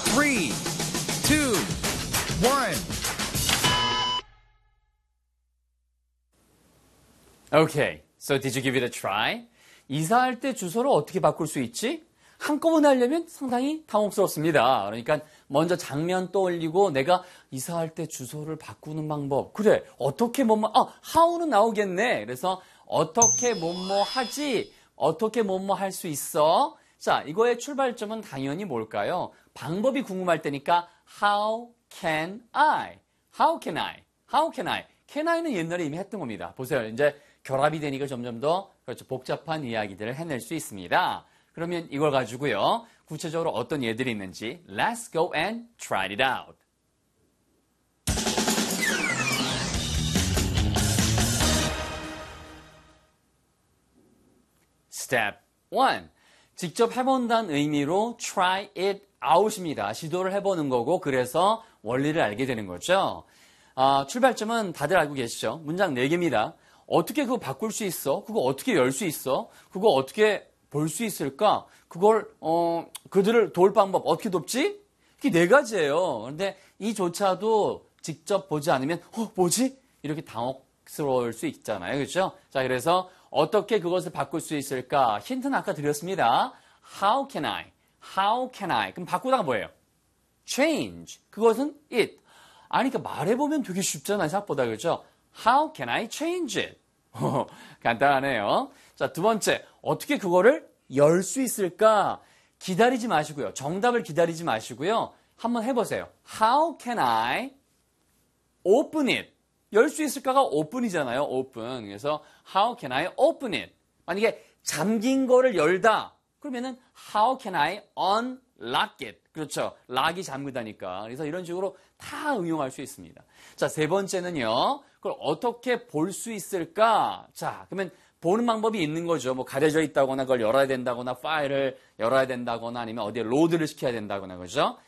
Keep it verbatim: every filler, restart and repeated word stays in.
three, two, one. Okay, so did you give it a try? 이사할 때 주소를 어떻게 바꿀 수 있지? 한꺼번에 하려면 상당히 당혹스럽습니다. 그러니까 먼저 장면 떠올리고 내가 이사할 때 주소를 바꾸는 방법. 그래, 어떻게 뭐뭐, 아, how는 나오겠네. 그래서 어떻게 뭐뭐 하지? 어떻게 뭐뭐 할 수 있어? 자, 이거의 출발점은 당연히 뭘까요? 방법이 궁금할 때니까 how can I? How can I? How can I? can I는 옛날에 이미 했던 겁니다. 보세요. 이제 결합이 되니까 점점 더 그렇죠, 복잡한 이야기들을 해낼 수 있습니다. 그러면 이걸 가지고요. 구체적으로 어떤 예들이 있는지 Let's go and try it out. Step one. 직접 해본다는 의미로 try it out입니다. 시도를 해보는 거고 그래서 원리를 알게 되는 거죠. 아, 출발점은 다들 알고 계시죠? 문장 네 개입니다. 어떻게 그거 바꿀 수 있어? 그거 어떻게 열 수 있어? 그거 어떻게 볼 수 있을까? 그걸 어 그들을 도울 방법 어떻게 돕지? 이게 네 가지예요. 그런데 이조차도 직접 보지 않으면 어 뭐지? 이렇게 당혹스러울 수 있잖아요. 그렇죠? 자, 그래서 어떻게 그것을 바꿀 수 있을까? 힌트는 아까 드렸습니다. How can I? How can I? 그럼 바꾸다가 뭐예요? Change. 그것은 it. 아니, 그러니까 말해보면 되게 쉽잖아요. 생각보다. 그렇죠? How can I change it? 간단하네요. 자, 두 번째. 어떻게 그거를 열 수 있을까? 기다리지 마시고요. 정답을 기다리지 마시고요. 한번 해보세요. How can I open it? 열 수 있을까가 open이잖아요. open. 그래서 how can I open it? 만약에 잠긴 거를 열다. 그러면은 how can I unlock it? 그렇죠. 락이 잠그다니까. 그래서 이런 식으로 다 응용할 수 있습니다. 자, 세 번째는요. 그걸 어떻게 볼 수 있을까? 자, 그러면 보는 방법이 있는 거죠. 뭐 가려져 있다거나 그걸 열어야 된다거나 파일을 열어야 된다거나 아니면 어디에 로드를 시켜야 된다거나 그죠?